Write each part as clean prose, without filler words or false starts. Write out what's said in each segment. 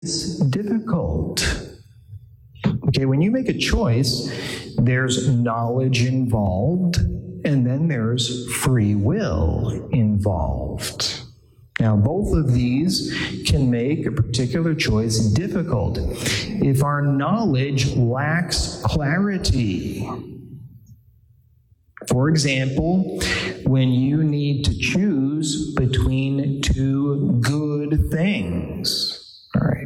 is difficult. Okay, when you make a choice, there's knowledge involved, and then there's free will involved. Now, both of these can make a particular choice difficult. If our knowledge lacks clarity, for example, when you need to choose between two good things, all right,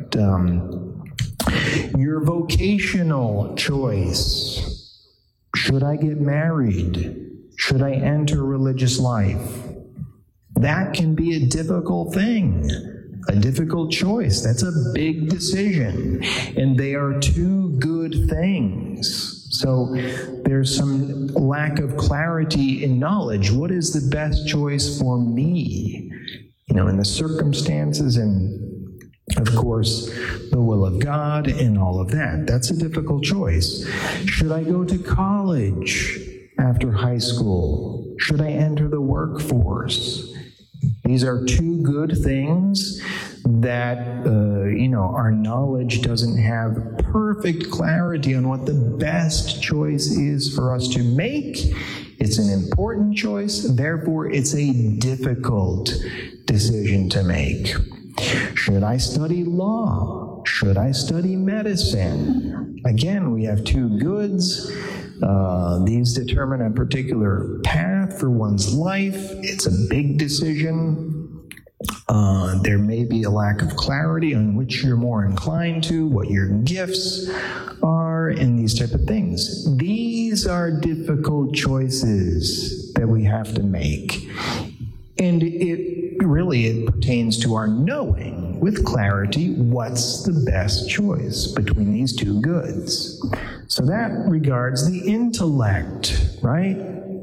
your vocational choice, should I get married? Should I enter religious life? That can be a difficult thing, a difficult choice. That's a big decision, and they are two good things. So there's some lack of clarity in knowledge. What is the best choice for me? In the circumstances and, of course, the will of God and all of that. That's a difficult choice. Should I go to college after high school? Should I enter the workforce? These are two good things that, our knowledge doesn't have perfect clarity on what the best choice is for us to make. It's an important choice, therefore it's a difficult decision to make. Should I study law? Should I study medicine? Again, we have two goods. These determine a particular path for one's life. It's a big decision. There may be a lack of clarity on which you're more inclined to, what your gifts are, and these type of things. These are difficult choices that we have to make. And it pertains to our knowing with clarity what's the best choice between these two goods. So that regards the intellect, right?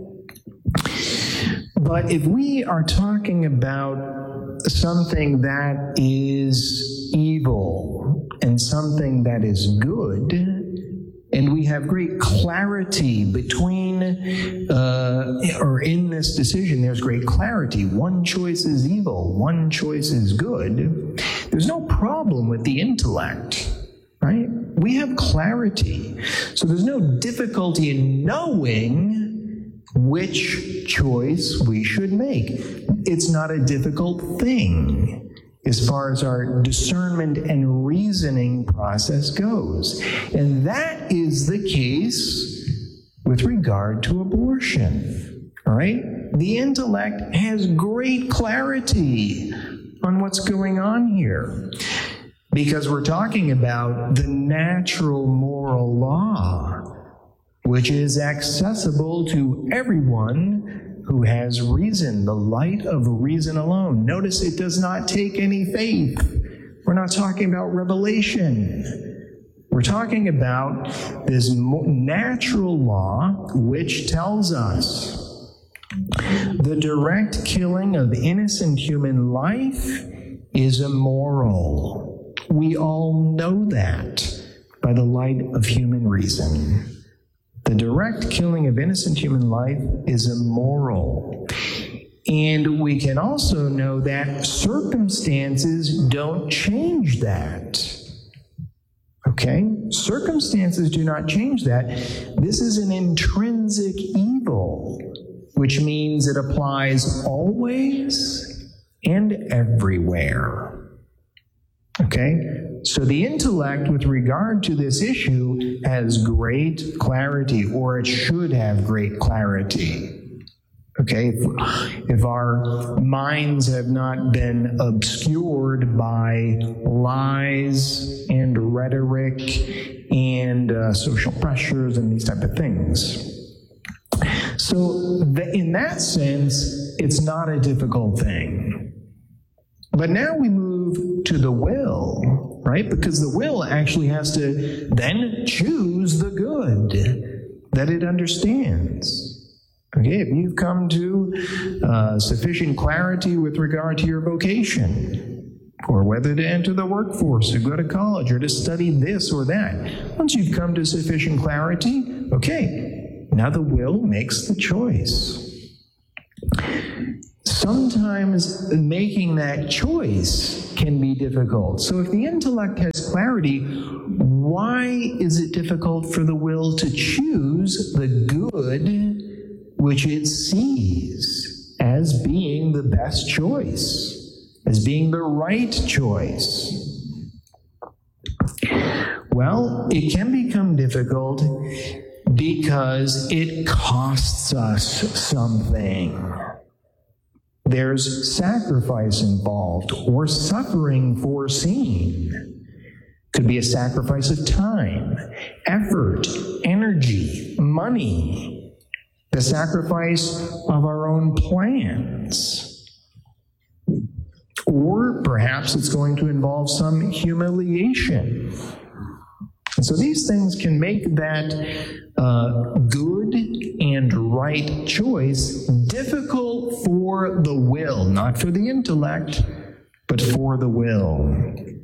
But if we are talking about something that is evil and something that is good, and we have great clarity between, or in this decision, there's great clarity. One choice is evil, one choice is good. There's no problem with the intellect, right? We have clarity. So there's no difficulty in knowing which choice we should make. It's not a difficult thing as far as our discernment and reasoning process goes. And that is the case with regard to abortion, all right? The intellect has great clarity on what's going on here, because we're talking about the natural moral law, which is accessible to everyone who has reason, the light of reason alone. Notice it does not take any faith. We're not talking about revelation. We're talking about this natural law which tells us the direct killing of innocent human life is immoral. We all know that by the light of human reason. The direct killing of innocent human life is immoral. And we can also know that circumstances don't change that. Okay? Circumstances do not change that. This is an intrinsic evil, which means it applies always and everywhere. Okay? So the intellect with regard to this issue has great clarity, or it should have great clarity. Okay? If our minds have not been obscured by lies and rhetoric and social pressures and these type of things. So in that sense, it's not a difficult thing. But now we move to the will, right? Because the will actually has to then choose the good that it understands. Okay, if you've come to sufficient clarity with regard to your vocation, or whether to enter the workforce, or go to college, or to study this or that, once you've come to sufficient clarity, okay, now the will makes the choice. sometimes making that choice can be difficult. So if the intellect has clarity, why is it difficult for the will to choose the good which it sees as being the best choice, as being the right choice? Well, it can become difficult because it costs us something. There's sacrifice involved or suffering foreseen. Could be a sacrifice of time, effort, energy, money, the sacrifice of our own plans. Or perhaps it's going to involve some humiliation. And so these things can make that good and right choice difficult for the will, not for the intellect, but for the will.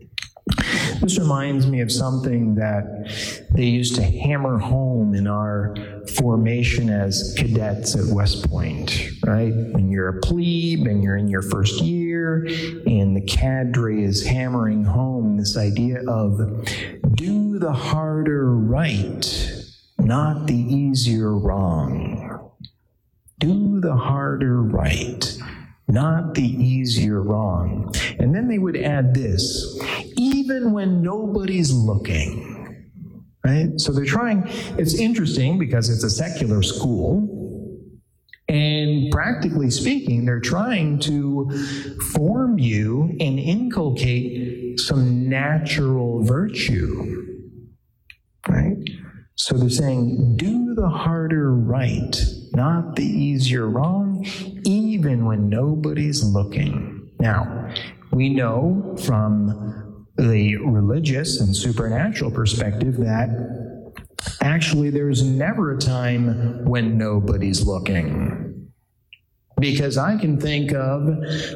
This reminds me of something that they used to hammer home in our formation as cadets at West Point, right? When you're a plebe and you're in your first year, and the cadre is hammering home this idea of do the harder right, not the easier wrong. Do the harder right, not the easier wrong. And then they would add this, even when nobody's looking, right? So they're trying, it's interesting because it's a secular school, and practically speaking, they're trying to form you and inculcate some natural virtue, right? So they're saying, do the harder right, not the easier wrong, even when nobody's looking. Now, we know from the religious and supernatural perspective that actually there's never a time when nobody's looking. Because I can think of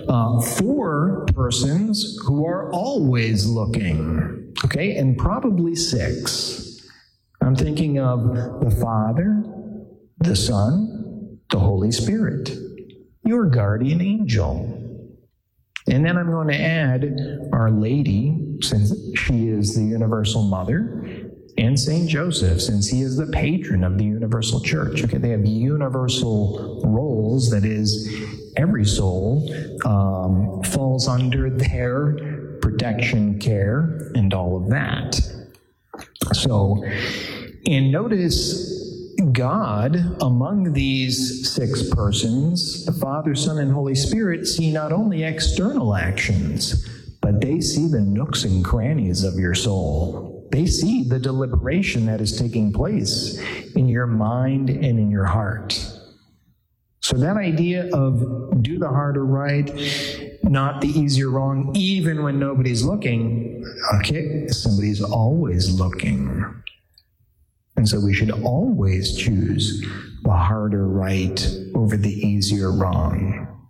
4 persons who are always looking, okay, and probably 6. I'm thinking of the Father, the Son, the Holy Spirit, your guardian angel. And then I'm going to add Our Lady, since she is the universal mother, and St. Joseph, since he is the patron of the universal church. Okay, they have universal roles, that is, every soul falls under their protection, care, and all of that. So, and notice God, among these 6 persons, the Father, Son, and Holy Spirit, see not only external actions, but they see the nooks and crannies of your soul. They see the deliberation that is taking place in your mind and in your heart. So that idea of do the harder right, not the easier wrong, even when nobody's looking, okay, somebody's always looking. And so we should always choose the harder right over the easier wrong.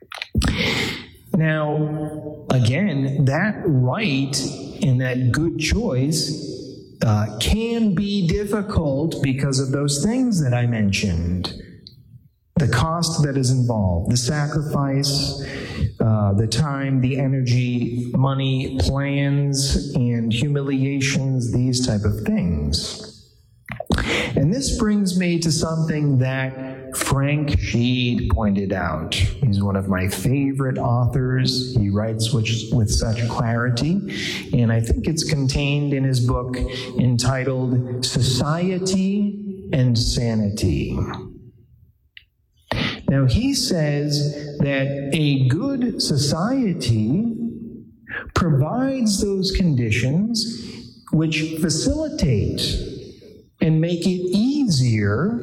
Now, again, that right and that good choice can be difficult because of those things that I mentioned. The cost that is involved, the sacrifice, the time, the energy, money, plans, and humiliations, these type of things. And this brings me to something that Frank Sheed pointed out. He's one of my favorite authors. He writes with such clarity, and I think it's contained in his book entitled Society and Sanity. Now, he says that a good society provides those conditions which facilitate and make it easier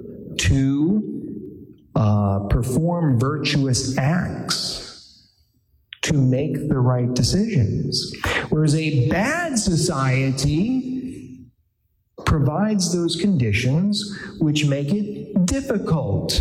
to perform virtuous acts, to make the right decisions. Whereas a bad society provides those conditions which make it difficult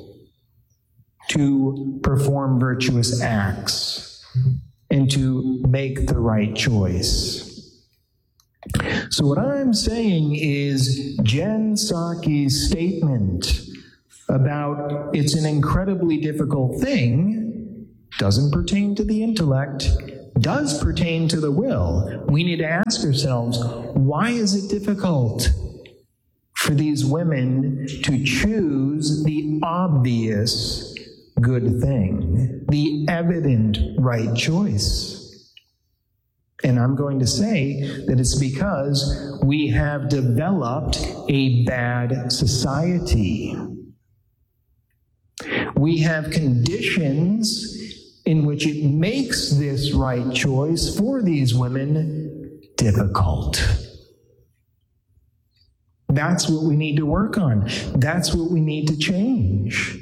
to perform virtuous acts and to make the right choice. So what I'm saying is Jen Psaki's statement about it's an incredibly difficult thing doesn't pertain to the intellect, does pertain to the will. We need to ask ourselves, why is it difficult for these women to choose the obvious good thing, the evident right choice? And I'm going to say that it's because we have developed a bad society. We have conditions in which it makes this right choice for these women difficult. That's what we need to work on. That's what we need to change.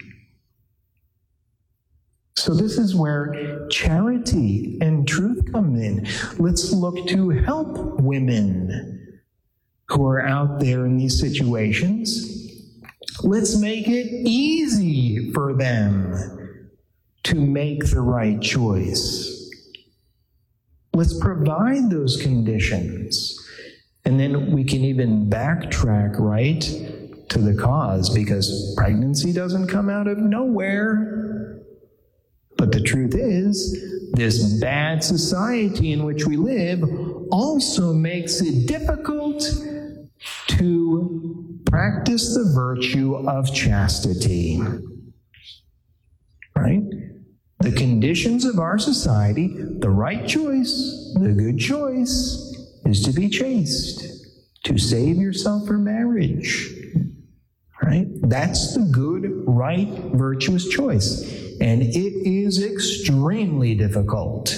So this is where charity and truth come in. Let's look to help women who are out there in these situations. Let's make it easy for them to make the right choice. Let's provide those conditions. And then we can even backtrack right to the cause, because pregnancy doesn't come out of nowhere. But the truth is, this bad society in which we live also makes it difficult to practice the virtue of chastity. Right? The conditions of our society, the right choice, the good choice, is to be chaste, to save yourself for marriage. Right? That's the good, right, virtuous choice. And it is extremely difficult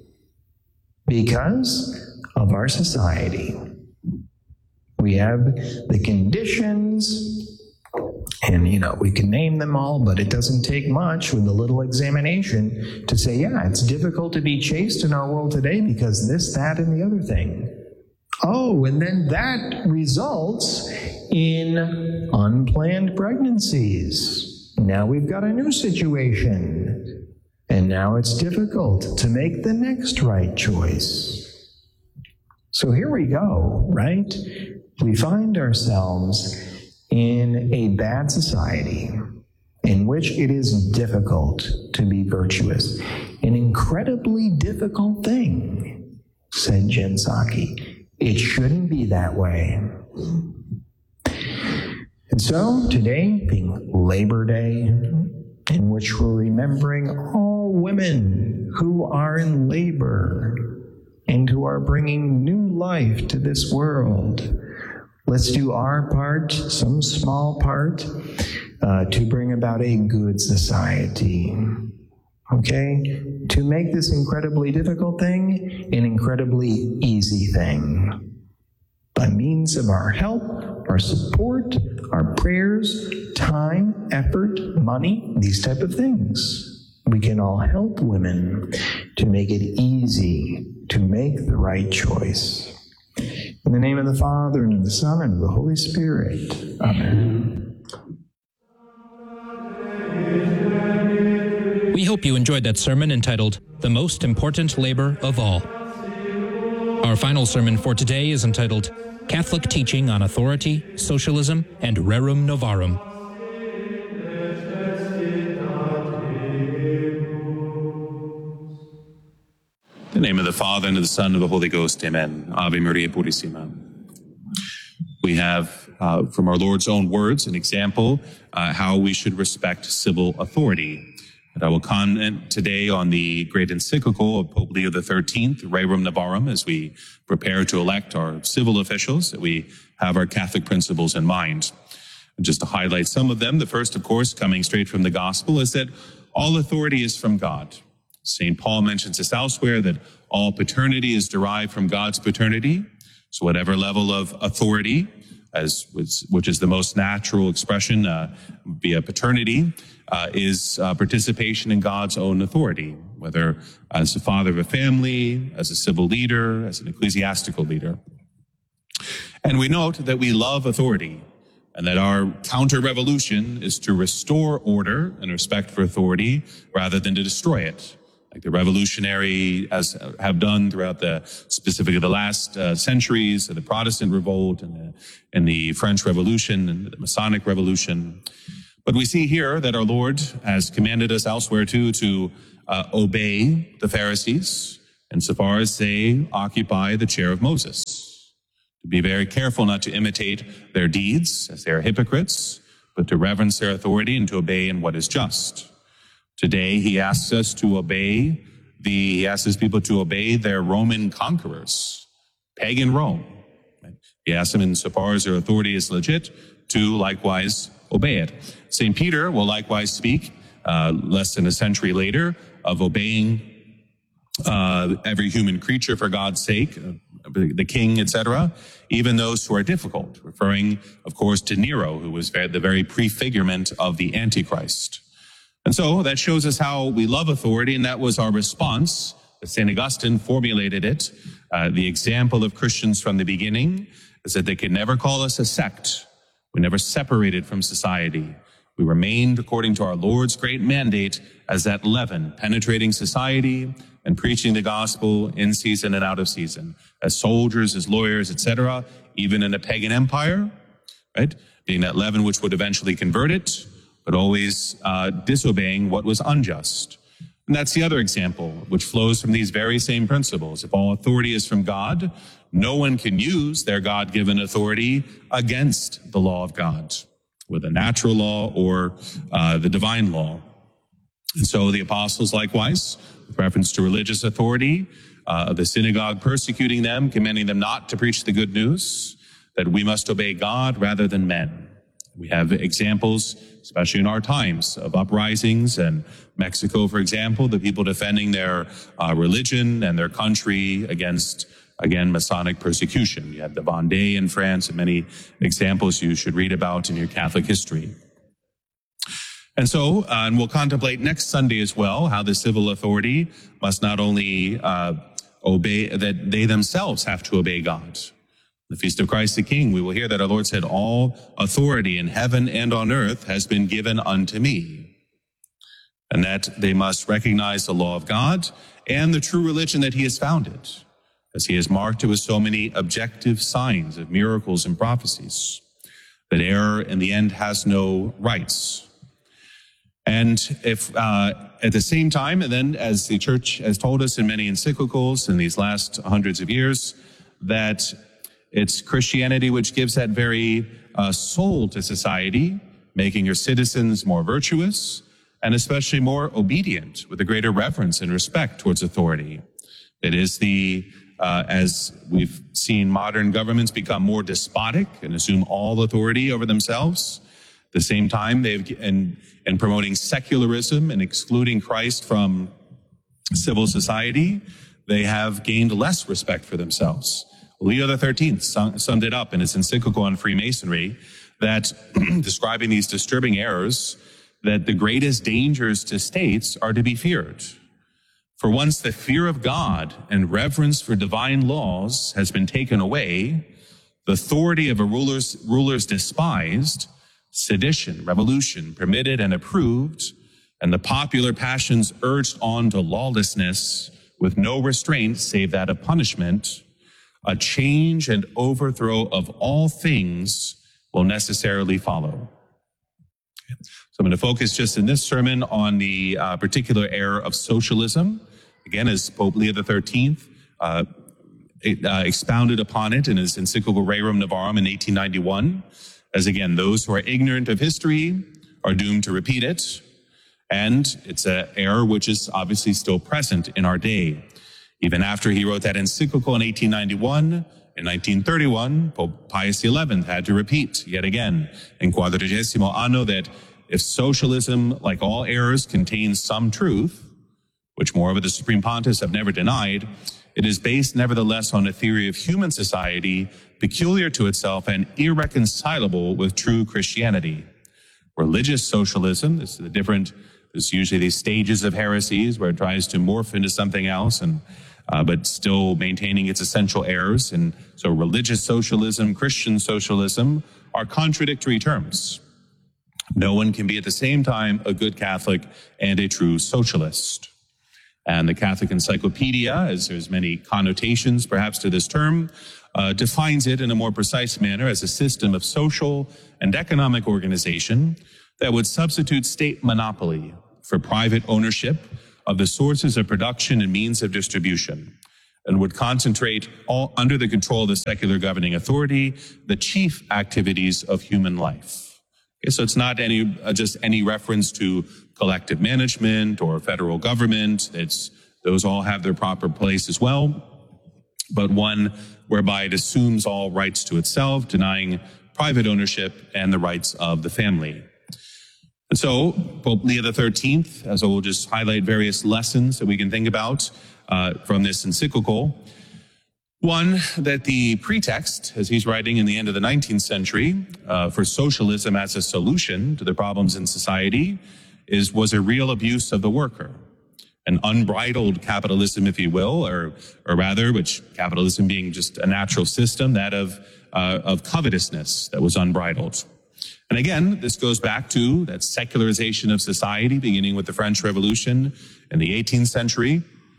because of our society. We have the conditions, and we can name them all, but it doesn't take much with a little examination to say, yeah, it's difficult to be chaste in our world today because this, that, and the other thing. Oh, and then that results in unplanned pregnancies. Now we've got a new situation, and now it's difficult to make the next right choice. So here we go, right? We find ourselves in a bad society in which it is difficult to be virtuous. An incredibly difficult thing, said Jen Psaki. It shouldn't be that way. And so today, being Labor Day, in which we're remembering all women who are in labor and who are bringing new life to this world, let's do our part, some small part, to bring about a good society. Okay? To make this incredibly difficult thing an incredibly easy thing. By means of our help, our support, our prayers, time, effort, money, these type of things. We can all help women to make it easy to make the right choice. In the name of the Father, and of the Son, and of the Holy Spirit. Amen. We hope you enjoyed that sermon entitled, The Most Important Labor of All. Our final sermon for today is entitled, Catholic Teaching on Authority, Socialism, and Rerum Novarum. In the name of the Father, and of the Son, and of the Holy Ghost, amen. Ave Maria Purissima. We have, from our Lord's own words, an example how we should respect civil authority. And I will comment today on the great encyclical of Pope Leo XIII, Rerum Novarum, as we prepare to elect our civil officials, that we have our Catholic principles in mind. And just to highlight some of them, the first, of course, coming straight from the Gospel, is that all authority is from God. St. Paul mentions this elsewhere, that all paternity is derived from God's paternity. So whatever level of authority, which is the most natural expression via paternity, is participation in God's own authority, whether as the father of a family, as a civil leader, as an ecclesiastical leader. And we note that we love authority, and that our counter-revolution is to restore order and respect for authority rather than to destroy it, like the revolutionary have done throughout specifically the last centuries, the Protestant revolt and the French Revolution and the Masonic Revolution. But we see here that our Lord has commanded us elsewhere too to obey the Pharisees insofar as they occupy the chair of Moses. To be very careful not to imitate their deeds, as they are hypocrites, but to reverence their authority and to obey in what is just. Today, he asks us to obey he asks his people to obey their Roman conquerors, pagan Rome. He asks them, insofar as their authority is legit, to likewise obey it. St. Peter will likewise speak less than a century later of obeying every human creature for God's sake, the king, etc., even those who are difficult, referring, of course, to Nero, who was the very prefigurement of the Antichrist. And so that shows us how we love authority, and that was our response. St. Augustine formulated it. The example of Christians from the beginning is that they could never call us a sect. We never separated from society. We remained, according to our Lord's great mandate, as that leaven, penetrating society and preaching the gospel in season and out of season, as soldiers, as lawyers, etc., even in a pagan empire, right? Being that leaven which would eventually convert it, but always disobeying what was unjust. And that's the other example, which flows from these very same principles. If all authority is from God, no one can use their God-given authority against the law of God, with a natural law or the divine law. And so the apostles likewise, with reference to religious authority, the synagogue persecuting them, commanding them not to preach the good news, that we must obey God rather than men. We have examples, especially in our times, of uprisings in Mexico, for example, the people defending their religion and their country against, again, Masonic persecution. You have the Vendée in France and many examples you should read about in your Catholic history. And so, and we'll contemplate next Sunday as well, how the civil authority must not only obey, that they themselves have to obey God. The Feast of Christ the King, we will hear that our Lord said, all authority in heaven and on earth has been given unto me. And that they must recognize the law of God and the true religion that he has founded, as he has marked it with so many objective signs of miracles and prophecies, that error in the end has no rights. And if at the same time, and then as the Church has told us in many encyclicals in these last hundreds of years, that it's Christianity which gives that very soul to society, making your citizens more virtuous and especially more obedient with a greater reverence and respect towards authority. It is as we've seen modern governments become more despotic and assume all authority over themselves. At the same time, in promoting secularism and excluding Christ from civil society, they have gained less respect for themselves. Leo XIII summed it up in his encyclical on Freemasonry, that describing these disturbing errors, that the greatest dangers to states are to be feared. For once the fear of God and reverence for divine laws has been taken away, the authority of a rulers despised, sedition, revolution permitted and approved, and the popular passions urged on to lawlessness with no restraint save that of punishment, a change and overthrow of all things will necessarily follow. So I'm going to focus just in this sermon on the particular error of socialism. Again, as Pope Leo XIII expounded upon it in his encyclical Rerum Novarum in 1891, as again, those who are ignorant of history are doomed to repeat it. And it's an error which is obviously still present in our day. Even after he wrote that encyclical in 1891, in 1931, Pope Pius XI had to repeat yet again in Quadragesimo Anno that if socialism, like all errors, contains some truth, which moreover the Supreme Pontiffs have never denied, it is based nevertheless on a theory of human society peculiar to itself and irreconcilable with true Christianity. Religious socialism, there's usually these stages of heresies where it tries to morph into something else but still maintaining its essential errors. And so religious socialism, Christian socialism are contradictory terms. No one can be at the same time a good Catholic and a true socialist. And the Catholic Encyclopedia, as there's many connotations perhaps to this term, defines it in a more precise manner as a system of social and economic organization that would substitute state monopoly for private ownership of the sources of production and means of distribution, and would concentrate all under the control of the secular governing authority, the chief activities of human life. Okay, so it's not just any reference to collective management or federal government. Those all have their proper place as well, but one whereby it assumes all rights to itself, denying private ownership and the rights of the family. And so Pope Leo XIII, as I will just highlight various lessons that we can think about from this encyclical. One, that the pretext, as he's writing in the end of the 19th century, for socialism as a solution to the problems in society was a real abuse of the worker. An unbridled capitalism, if you will, or rather, which capitalism being just a natural system, that of covetousness that was unbridled. And again, this goes back to that secularization of society, beginning with the French Revolution in the 18th century,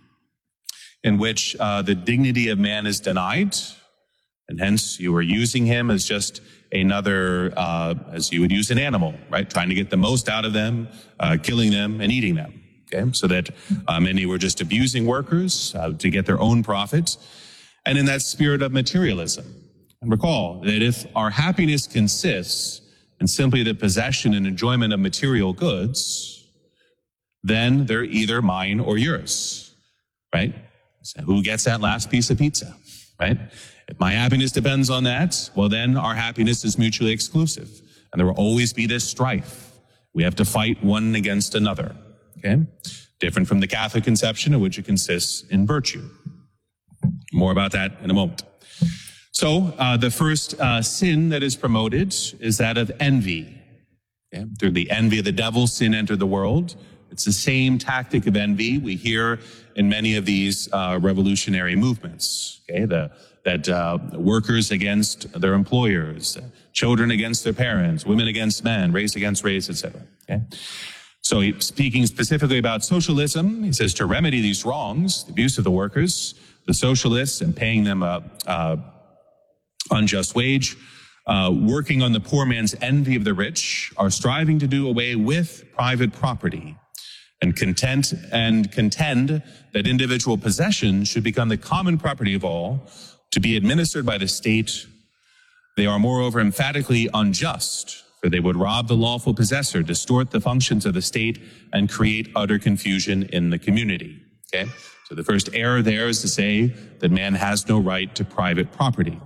in which the dignity of man is denied, and hence you are using him as just another, as you would use an animal, right? Trying to get the most out of them, killing them and eating them. Okay, so that many were just abusing workers to get their own profit. And in that spirit of materialism. And recall that if our happiness consists in simply the possession and enjoyment of material goods, then they're either mine or yours, right? So who gets that last piece of pizza, right? If my happiness depends on that, well, then our happiness is mutually exclusive. And there will always be this strife. We have to fight one against another. Okay? Different from the Catholic conception, of which it consists in virtue. More about that in a moment. So, the first sin that is promoted is that of envy. Okay? Through the envy of the devil, sin entered the world. It's the same tactic of envy we hear in many of these revolutionary movements. Okay? That workers against their employers, children against their parents, women against men, race against race, etc. Okay? So speaking specifically about socialism, he says to remedy these wrongs, the abuse of the workers, the socialists, and paying them a unjust wage, working on the poor man's envy of the rich, are striving to do away with private property and contend that individual possession should become the common property of all, to be administered by the state. They are moreover emphatically unjust, for they would rob the lawful possessor, distort the functions of the state, and create utter confusion in the community. Okay? So the first error there is to say that man has no right to private property.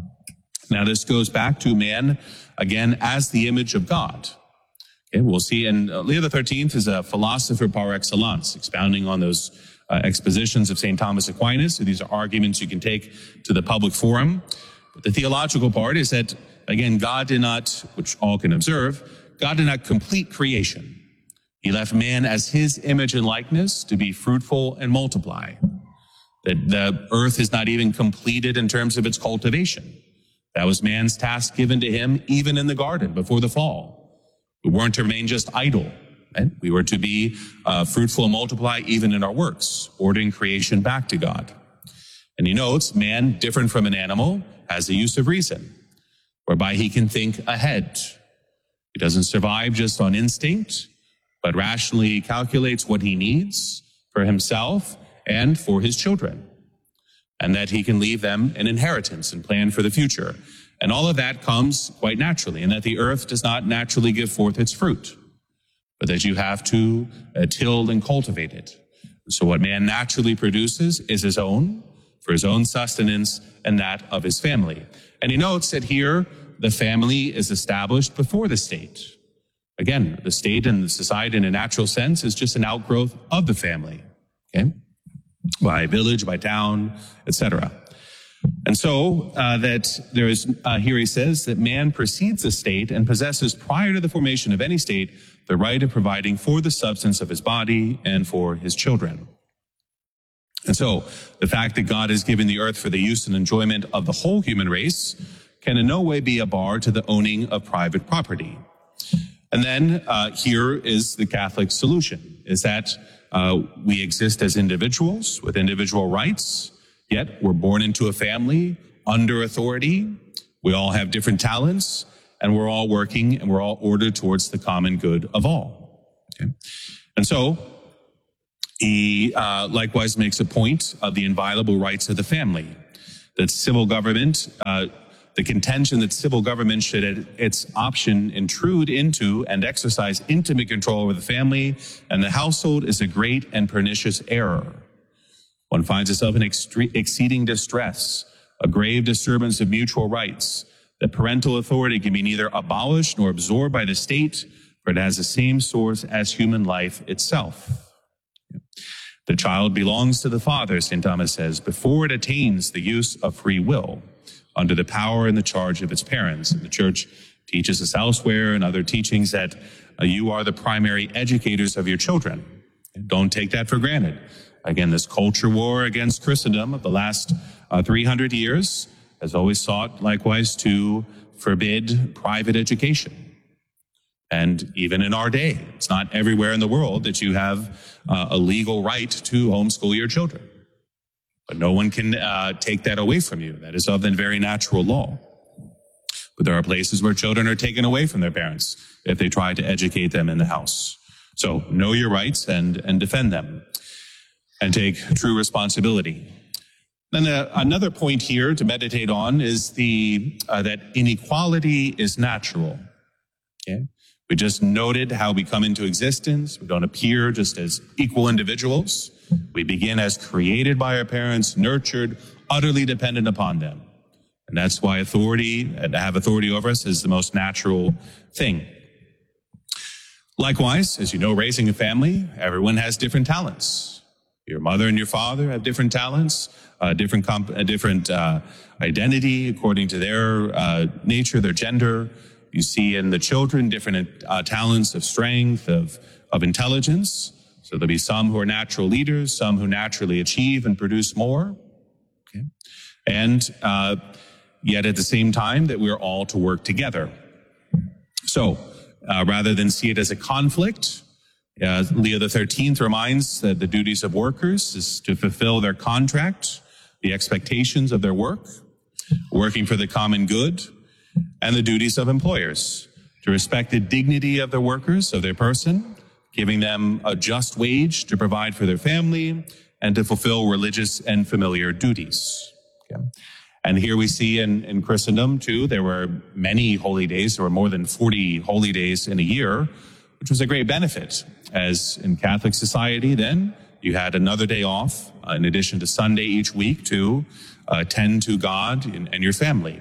Now this goes back to man, again, as the image of God. Okay, we'll see, and Leo XIII is a philosopher par excellence, expounding on those expositions of St. Thomas Aquinas. So these are arguments you can take to the public forum. But the theological part is that, again, God did not, which all can observe, God did not complete creation. He left man as his image and likeness to be fruitful and multiply. That the earth is not even completed in terms of its cultivation. That was man's task given to him even in the garden before the fall. We weren't to remain just idle. Right? We were to be fruitful and multiply even in our works, ordering creation back to God. And he notes, man, different from an animal, has the use of reason, whereby he can think ahead. He doesn't survive just on instinct, but rationally calculates what he needs for himself and for his children, and that he can leave them an inheritance and plan for the future. And all of that comes quite naturally, and that the earth does not naturally give forth its fruit, but that you have to till and cultivate it. So what man naturally produces is his own, for his own sustenance and that of his family. And he notes that here the family is established before the state. Again, the state and the society in a natural sense is just an outgrowth of the family, okay? By village, by town, etc. And so that there is, here he says, that man precedes the state and possesses prior to the formation of any state the right of providing for the substance of his body and for his children. And so the fact that God has given the earth for the use and enjoyment of the whole human race can in no way be a bar to the owning of private property. And then here is the Catholic solution, is that we exist as individuals with individual rights, yet we're born into a family under authority. We all have different talents, and we're all working, and we're all ordered towards the common good of all. Okay? And so He likewise makes a point of the inviolable rights of the family, that civil government, the contention that civil government should at its option intrude into and exercise intimate control over the family and the household is a great and pernicious error. One finds itself in exceeding distress, a grave disturbance of mutual rights, that parental authority can be neither abolished nor absorbed by the state, for it has the same source as human life itself. The child belongs to the father, St. Thomas says, before it attains the use of free will, under the power and the charge of its parents. And the church teaches us elsewhere in other teachings that you are the primary educators of your children. Don't take that for granted. Again, this culture war against Christendom of the last 300 years has always sought likewise to forbid private education. And even in our day, it's not everywhere in the world that you have a legal right to homeschool your children. But no one can take that away from you. That is of the very natural law. But there are places where children are taken away from their parents if they try to educate them in the house. So know your rights and defend them and take true responsibility. Then another point here to meditate on is that inequality is natural. Okay? We just noted how we come into existence. We don't appear just as equal individuals. We begin as created by our parents, nurtured, utterly dependent upon them. And that's why authority, and to have authority over us, is the most natural thing. Likewise, as you know, raising a family, everyone has different talents. Your mother and your father have different talents, different identity according to their nature, their gender. You see in the children different talents of strength, of intelligence. So there'll be some who are natural leaders, some who naturally achieve and produce more. Okay? And yet at the same time that we're all to work together. So rather than see it as a conflict, Leo XIII reminds that the duties of workers is to fulfill their contract, the expectations of their work, working for the common good, and the duties of employers, to respect the dignity of their workers, of their person, giving them a just wage to provide for their family, and to fulfill religious and familiar duties. Okay. And here we see in Christendom, too, there were many holy days. There were more than 40 holy days in a year, which was a great benefit. As in Catholic society then, you had another day off, in addition to Sunday each week, to tend to God and your family.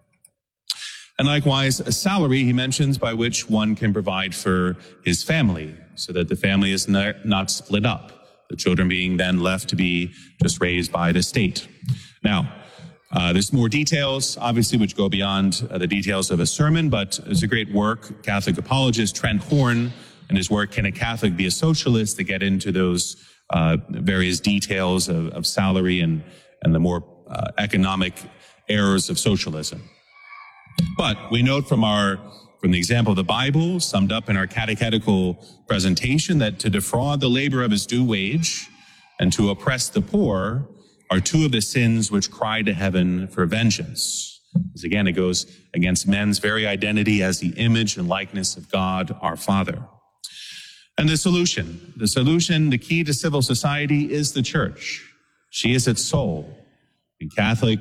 And likewise, a salary, he mentions, by which one can provide for his family, so that the family is not split up, the children being then left to be just raised by the state. Now, there's more details, obviously, which go beyond the details of a sermon, but there's a great work, Catholic apologist Trent Horn, and his work, Can a Catholic Be a Socialist?, to get into those various details of salary and the more economic errors of socialism. But we note from the example of the Bible, summed up in our catechetical presentation, that to defraud the labor of his due wage and to oppress the poor are two of the sins which cry to heaven for vengeance. Because again, it goes against men's very identity as the image and likeness of God, our Father. And the solution, the key to civil society is the church. She is its soul. In Catholic,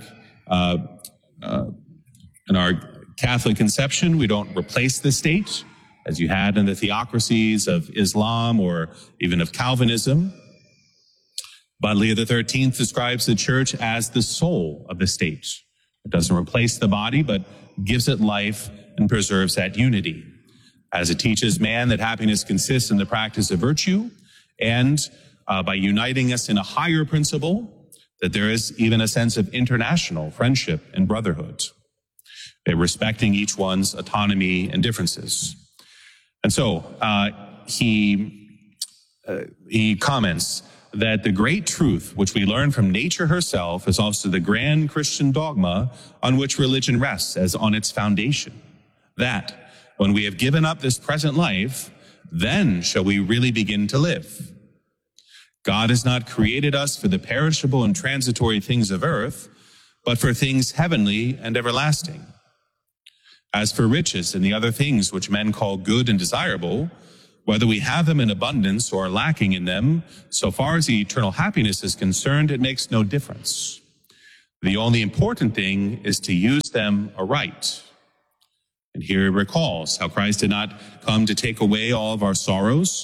in our Catholic conception, we don't replace the state, as you had in the theocracies of Islam or even of Calvinism. But Leo XIII describes the church as the soul of the state. It doesn't replace the body, but gives it life and preserves that unity, as it teaches man that happiness consists in the practice of virtue, and by uniting us in a higher principle, that there is even a sense of international friendship and brotherhood, respecting each one's autonomy and differences. And so he comments that the great truth which we learn from nature herself is also the grand Christian dogma on which religion rests as on its foundation, that when we have given up this present life, then shall we really begin to live. God has not created us for the perishable and transitory things of earth, but for things heavenly and everlasting. As for riches and the other things which men call good and desirable, Whether we have them in abundance or lacking in them, so far as the eternal happiness is concerned, it makes no difference. The only important thing is to use them aright. And here he recalls how Christ did not come to take away all of our sorrows,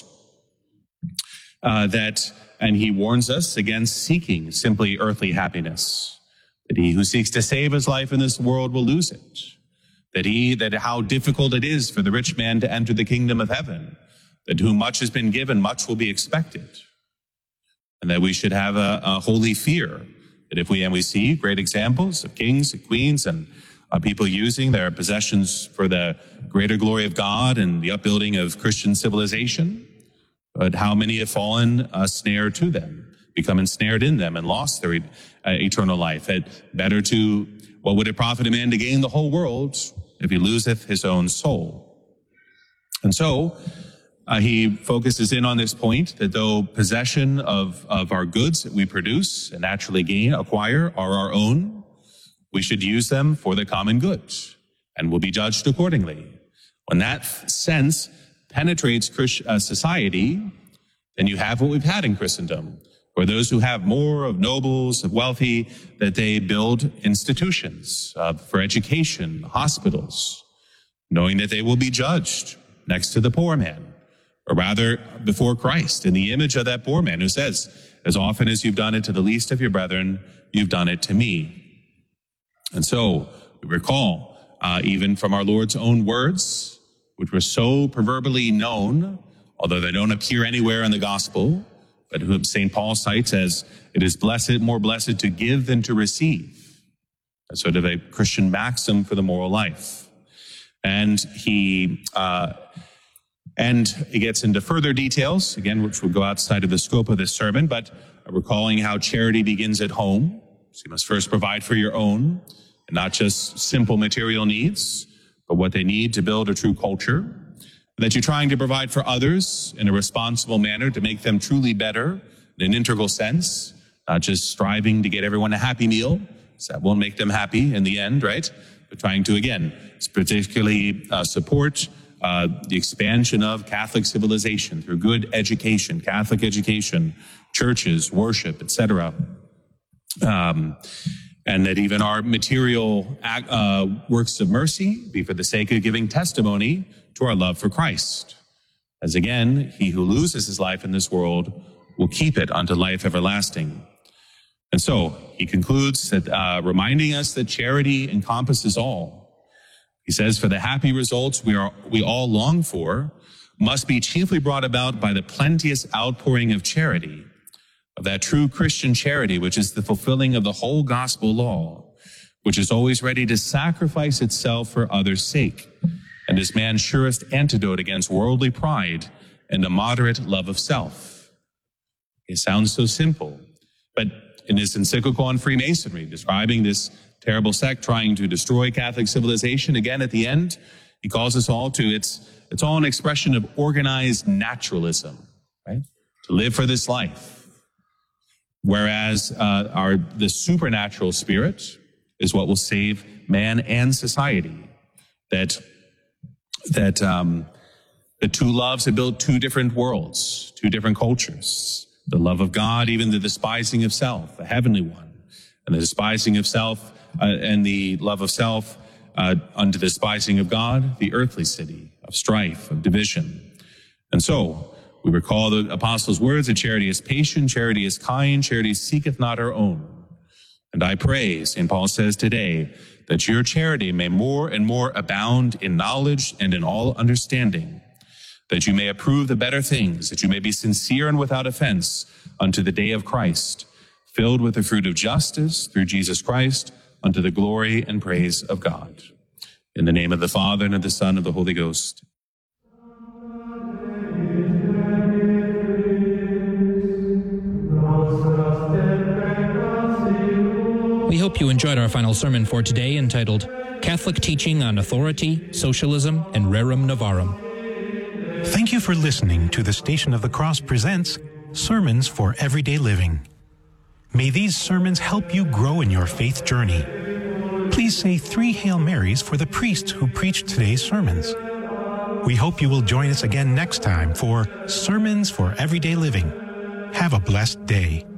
and he warns us against seeking simply earthly happiness, that he who seeks to save his life in this world will lose it, that how difficult it is for the rich man to enter the kingdom of heaven, that to whom much has been given, much will be expected, and that we should have a holy fear, that if we see great examples of kings and queens and people using their possessions for the greater glory of God and the upbuilding of Christian civilization, but how many have fallen a snare to them, become ensnared in them and lost their eternal life. What would it profit a man to gain the whole world if he loseth his own soul? And so he focuses in on this point that though possession of our goods that we produce and naturally acquire are our own, we should use them for the common good and will be judged accordingly. When that sense penetrates society, then you have what we've had in Christendom, where those who have more of nobles, of wealthy, that they build institutions for education, hospitals, knowing that they will be judged next to the poor man, or rather before Christ, in the image of that poor man who says, as often as you've done it to the least of your brethren, you've done it to me. And so we recall, even from our Lord's own words, which were so proverbially known, although they don't appear anywhere in the gospel, but whom St. Paul cites as, it is more blessed to give than to receive. That's sort of a Christian maxim for the moral life. And he gets into further details, again, which will go outside of the scope of this sermon, but recalling how charity begins at home. So you must first provide for your own, and not just simple material needs, but what they need to build a true culture, and that you're trying to provide for others in a responsible manner to make them truly better in an integral sense, not just striving to get everyone a happy meal, so that won't make them happy in the end, right? But trying to, again, particularly support the expansion of Catholic civilization through good education, Catholic education, churches, worship, etc., and that even our material works of mercy be for the sake of giving testimony to our love for Christ. As again, he who loses his life in this world will keep it unto life everlasting. And so he concludes that, reminding us that charity encompasses all. He says, for the happy results we all long for must be chiefly brought about by the plenteous outpouring of charity, of that true Christian charity, which is the fulfilling of the whole gospel law, which is always ready to sacrifice itself for others' sake, and is man's surest antidote against worldly pride and a moderate love of self. It sounds so simple, but in his encyclical on Freemasonry, describing this terrible sect trying to destroy Catholic civilization, again at the end, he calls us all to, it's all an expression of organized naturalism, right? To live for this life. Whereas the supernatural spirit is what will save man and society. That the two loves have built two different worlds, two different cultures. The love of God, even the despising of self, the heavenly one, and the despising of self and the love of self unto the despising of God, the earthly city of strife, of division. And so we recall the apostles' words that charity is patient, charity is kind, charity seeketh not her own. And I pray, St. Paul says today, that your charity may more and more abound in knowledge and in all understanding, that you may approve the better things, that you may be sincere and without offense unto the day of Christ, filled with the fruit of justice through Jesus Christ, unto the glory and praise of God. In the name of the Father, and of the Son, and of the Holy Ghost. We hope you enjoyed our final sermon for today, entitled Catholic Teaching on Authority, Socialism, and Rerum Novarum. Thank you for listening to the Station of the Cross presents Sermons for Everyday Living. May these sermons help you grow in your faith journey. Please say 3 Hail Marys for the priest who preached today's sermons. We hope you will join us again next time for Sermons for Everyday Living. Have a blessed day.